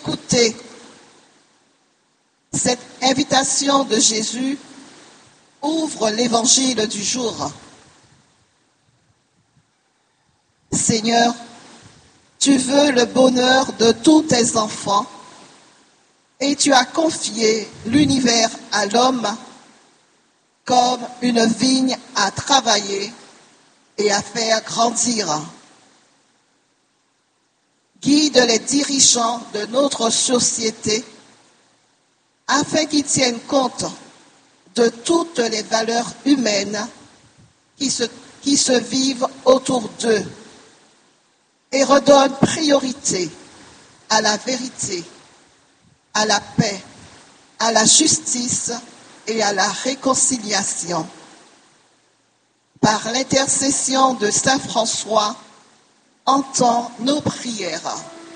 écouter cette invitation de Jésus ouvre l'évangile du jour. Seigneur, tu veux le bonheur de tous tes enfants et tu as confié l'univers à l'homme comme une vigne à travailler et à faire grandir. Guide les dirigeants de notre société afin qu'ils tiennent compte de toutes les valeurs humaines qui se vivent autour d'eux et redonnent priorité à la vérité, à la paix, à la justice et à la réconciliation. Par l'intercession de Saint François, entends nos prières.